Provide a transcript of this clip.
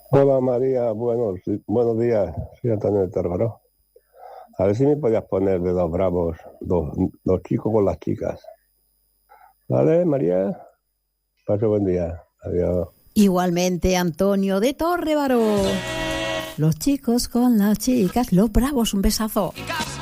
Hola María, buenos días, soy Antonio de Tórgaro. A ver si me podías poner de Dos Bravos, los chicos con las chicas. ¿Vale, María? Pase buen día. Adiós. Igualmente, Antonio de Torrebaró. Los chicos con las chicas, los bravos, un besazo.